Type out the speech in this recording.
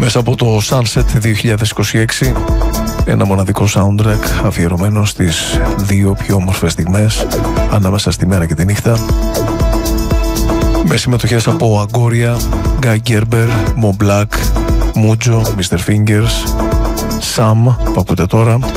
Μέσα από το Sunset 2026, ένα μοναδικό soundtrack αφιερωμένο στις δύο πιο όμορφες στιγμές ανάμεσα στη μέρα και τη νύχτα, με συμμετοχές από Agoria, Guy Gerber, Mo Black, Mujo, Mr. Fingers, Sam που ακούτε τώρα,